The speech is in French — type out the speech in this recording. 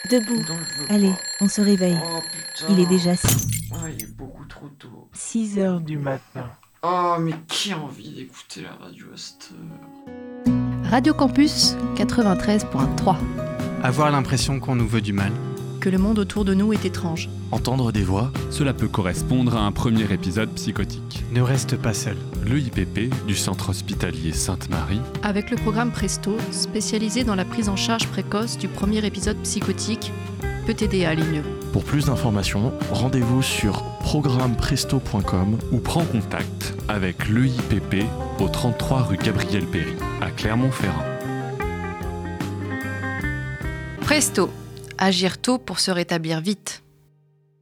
Debout. Non, je veux Allez, pas. on se réveille. Oh putain. Il est déjà Ouais, il est beaucoup trop tôt. 6 heures du matin. Oh, mais qui a envie d'écouter la radio à cette heure ? Radio Campus 93.3. Avoir l'impression qu'on nous veut du mal. Que le monde autour de nous est étrange. Entendre des voix, cela peut correspondre à un premier épisode psychotique. Ne reste pas seul. Le IPP du Centre Hospitalier Sainte-Marie, Avec le programme Presto, spécialisé dans la prise en charge précoce du premier épisode psychotique, peut t'aider à aller mieux. Pour plus d'informations, rendez-vous sur programmepresto.com ou prends contact avec le IPP au 33 rue Gabriel Péry, à Clermont-Ferrand. Presto, agir tôt pour se rétablir vite.